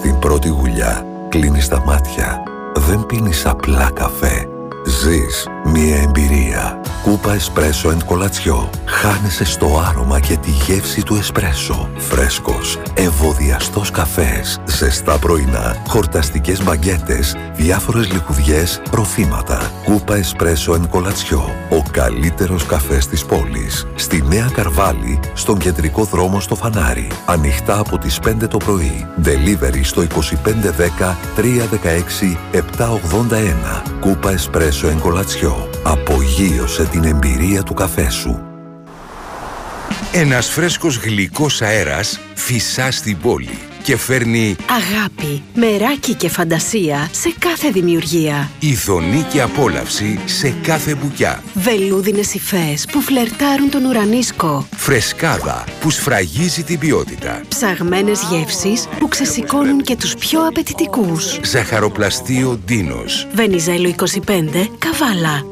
Στην πρώτη γουλιά κλείνεις τα μάτια. Δεν πίνεις απλά καφέ. Ζεις μια εμπειρία. Κούπα Espresso and Κολατσιό. Χάνεσαι στο άρωμα και τη γεύση του εσπρέσο. Φρέσκος, ευωδιαστός καφές, ζεστά πρωινά, χορταστικές μπαγκέτες, διάφορες λιχουδιές, προθήματα. Κούπα Espresso and Κολατσιό. Ο καλύτερος καφές της πόλης. Στη Νέα Καρβάλη, στον κεντρικό δρόμο στο Φανάρι. Ανοιχτά από τις 5 το πρωί. Delivery στο 2510 316 781. Κούπα Espresso and Κολατσιό. Απογείωσε την εμπειρία του καφέ σου. Ένας φρέσκος γλυκός αέρας φυσά στην πόλη και φέρνει αγάπη, μεράκι και φαντασία σε κάθε δημιουργία. ειδονή και απόλαυση σε κάθε μπουκιά. Βελούδινες υφές που φλερτάρουν τον ουρανίσκο. Φρεσκάδα που σφραγίζει την ποιότητα. Ψαγμένες γεύσεις που ξεσηκώνουν και τους πιο απαιτητικούς. Ζαχαροπλαστείο Ντίνος. Βενιζέλο 25, Καβάλα.